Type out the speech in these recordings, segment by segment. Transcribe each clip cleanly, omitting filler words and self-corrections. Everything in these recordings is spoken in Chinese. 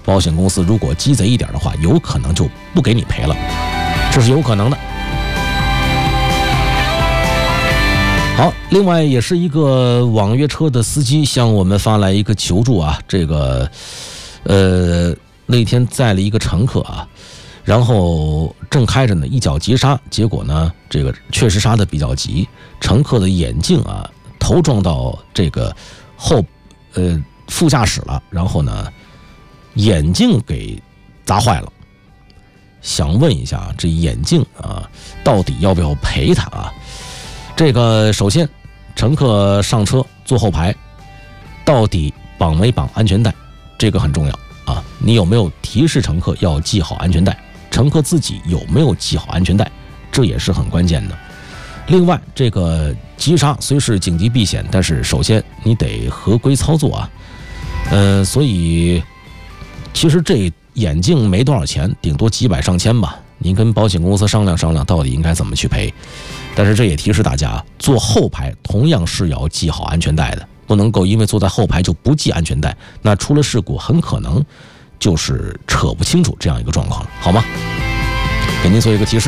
保险公司如果鸡贼一点的话，有可能就不给你赔了，这是有可能的。好，另外也是一个网约车的司机向我们发来一个求助啊，这个那天载了一个乘客啊，然后正开着呢，一脚急刹，结果呢这个确实刹得比较急，乘客的眼镜啊头撞到这个副驾驶了，然后呢眼镜给砸坏了。想问一下这眼镜啊到底要不要赔他啊？这个首先乘客上车坐后排到底绑没绑安全带，这个很重要啊，你有没有提示乘客要系好安全带，乘客自己有没有系好安全带，这也是很关键的。另外这个急刹虽是紧急避险，但是首先你得合规操作啊。所以其实这眼镜没多少钱，顶多几百上千吧，您跟保险公司商量商量到底应该怎么去赔。但是这也提示大家，坐后排同样是要系好安全带的，不能够因为坐在后排就不系安全带，那出了事故很可能就是扯不清楚这样一个状况了，好吗？给您做一个提示。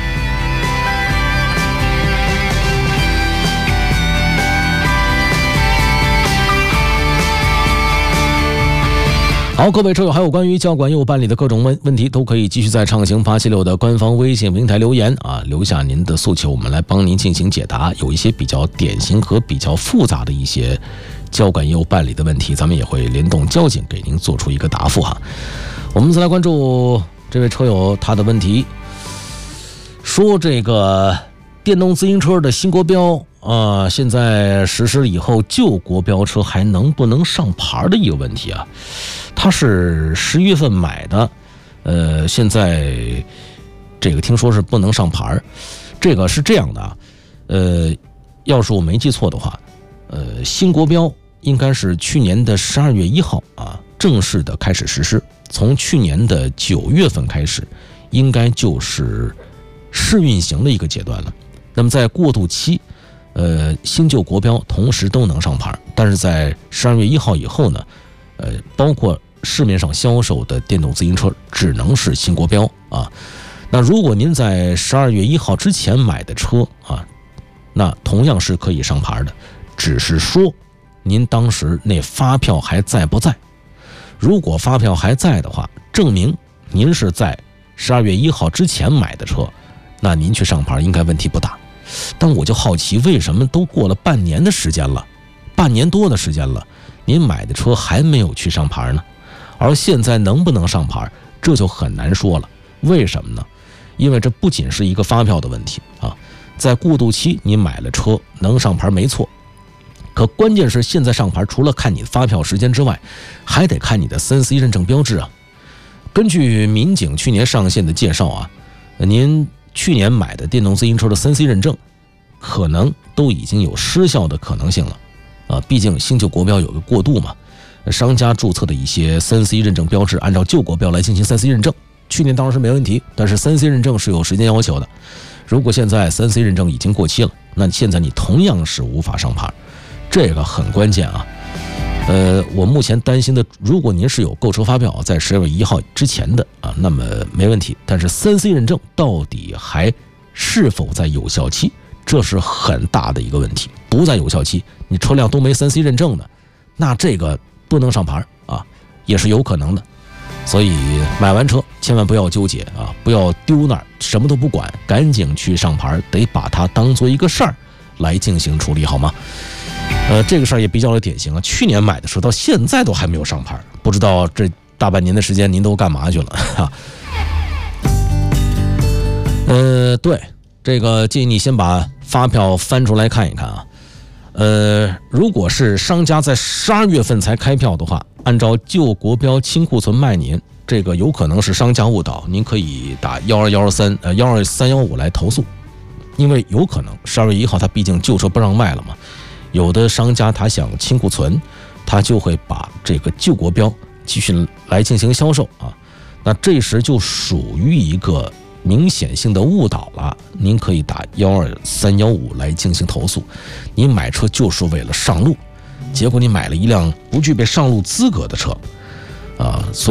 好，各位车友，还有关于交管业务办理的各种问题，都可以继续在畅行876的官方微信平台留言啊，留下您的诉求，我们来帮您进行解答。有一些比较典型和比较复杂的一些交管业务办理的问题，咱们也会联动交警给您做出一个答复哈。我们再来关注这位车友他的问题，说这个电动自行车的新国标现在实施以后，旧国标车还能不能上牌的一个问题啊。他是11月份买的，现在这个听说是不能上牌。这个是这样的啊，要是我没记错的话，新国标应该是去年的12月1号啊正式的开始实施，从去年的9月份开始，应该就是试运行的一个阶段了。那么在过渡期，新旧国标同时都能上牌，但是在12月1号以后呢，包括市面上销售的电动自行车只能是新国标啊。那如果您在12月1号之前买的车啊，那同样是可以上牌的，只是说您当时那发票还在不在。如果发票还在的话，证明您是在12月1号之前买的车，那您去上牌应该问题不大。但我就好奇，为什么都过了半年的时间了，半年多的时间了，您买的车还没有去上牌呢？而现在能不能上牌，这就很难说了。为什么呢？因为这不仅是一个发票的问题啊，在过渡期你买了车能上牌没错，可关键是现在上牌除了看你的发票时间之外，还得看你的 3C 认证标志啊。根据民警去年上线的介绍啊，您去年买的电动自行车的 3C 认证可能都已经有失效的可能性了毕竟新旧国标有个过渡嘛，商家注册的一些 3C 认证标志按照旧国标来进行 3C 认证，去年当然是没问题，但是 3C 认证是有时间要求的。如果现在 3C 认证已经过期了，那现在你同样是无法上牌，这个很关键啊。我目前担心的，如果您是有购车发票在12月1号之前的啊，那么没问题。但是 3C 认证到底还是否在有效期，这是很大的一个问题。不在有效期，你车辆都没 3C 认证的，那这个不能上牌啊，也是有可能的。所以买完车千万不要纠结啊，不要丢那儿什么都不管，赶紧去上牌，得把它当做一个事儿来进行处理，好吗？这个事儿也比较的典型啊，去年买的车到现在都还没有上牌，不知道这大半年的时间您都干嘛去了哈？对，这个建议你先把发票翻出来看一看啊。如果是商家在12月份才开票的话，按照旧国标清库存卖您，这个有可能是商家误导，您可以打121312315来投诉，因为有可能12月1号他毕竟旧车不让卖了嘛，有的商家他想清库存，他就会把这个旧国标继续来进行销售啊，那这时就属于一个明显性的误导了，您可以打12315来进行投诉。你买车就是为了上路，结果你买了一辆不具备上路资格的车啊，